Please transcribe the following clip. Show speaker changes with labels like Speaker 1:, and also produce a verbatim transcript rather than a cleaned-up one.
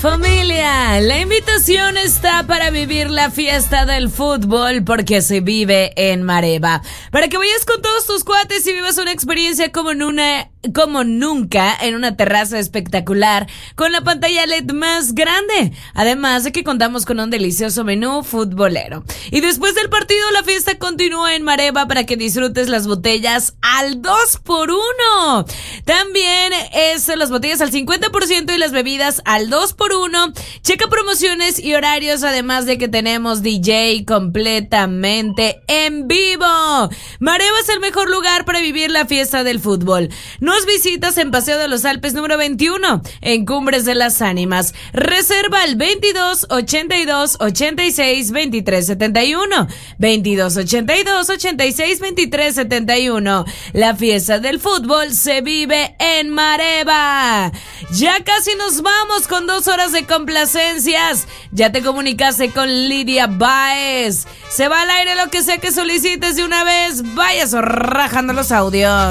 Speaker 1: Familia, la invitación está para vivir la fiesta del fútbol porque se vive en Mareva. Para que vayas con todos tus cuates y vivas una experiencia como en una, como nunca en una terraza espectacular con la pantalla L E D más grande. Además de que contamos con un delicioso menú futbolero. Y después del partido la fiesta continúa en Mareva para que disfrutes las botellas al dos por uno. También es las botellas al cincuenta por ciento y las bebidas al dos por uno. Checa promociones y horarios, además de que tenemos D J completamente en vivo. Mareva es el mejor lugar para vivir la fiesta del fútbol. Nos visitas en Paseo de los Alpes número veintiuno, en Cumbres de las Ánimas. Reserva al veintidós ochenta y dos ochenta y seis veintitrés setenta y uno. veintidós ochenta y dos ochenta y seis veintitrés setenta y uno. La fiesta del fútbol se vive en Mareva. Ya casi nos vamos con dos horas de complacencias. Ya te comunicaste con Lidia Baez. Se va al aire lo que sea que solicites de una vez. Vayas rajando los audios.